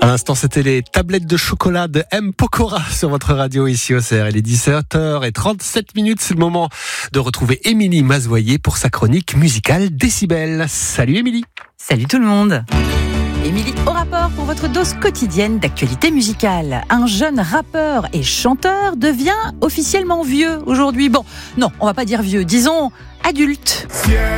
À l'instant, c'était les tablettes de chocolat de M. Pokora sur votre radio ici au CR. Il est 17h37. C'est le moment de retrouver Émilie Mazoyer pour sa chronique musicale Décibel. Salut Émilie. Salut tout le monde. Émilie au rapport pour votre dose quotidienne d'actualité musicale. Un jeune rappeur et chanteur devient officiellement vieux aujourd'hui. Bon, non, on va pas dire vieux, disons adulte.